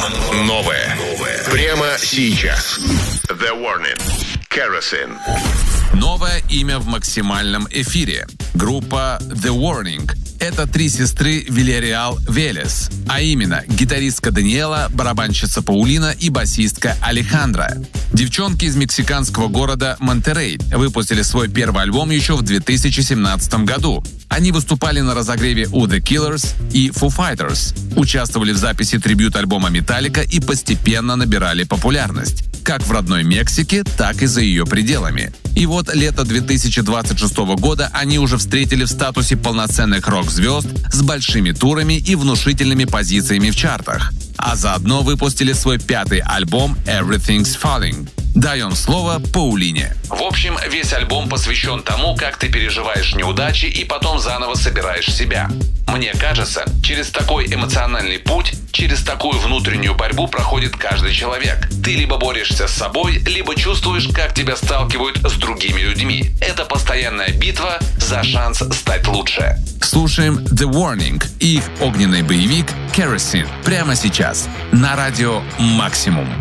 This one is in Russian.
Новое. Прямо сейчас. The Warning. Kerosene. Новое имя в максимальном эфире. Группа The Warning. Это три сестры Вильяреал Велес, а именно гитаристка Даниэла, барабанщица Паулина и басистка Алехандра. Девчонки из мексиканского города Монтеррей выпустили свой первый альбом еще в 2017 году. Они выступали на разогреве у The Killers и Foo Fighters, участвовали в записи трибьют-альбома Metallica и постепенно набирали популярность, как в родной Мексике, так и за ее пределами. И вот лето 2026 года они уже встретили в статусе полноценных рок-звезд с большими турами и внушительными позициями в чартах. А заодно выпустили свой пятый альбом Everything's Falling. Даем слово Паулине. В общем, весь альбом посвящен тому, как ты переживаешь неудачи и потом заново собираешь себя. Мне кажется, через такой эмоциональный путь, через такую внутреннюю борьбу проходит каждый человек. Ты либо борешься с собой, либо чувствуешь, как тебя сталкивают с другими людьми. Это постоянная битва за шанс стать лучше. Слушаем The Warning и их огненный боевик Kerosene прямо сейчас на радио Максимум.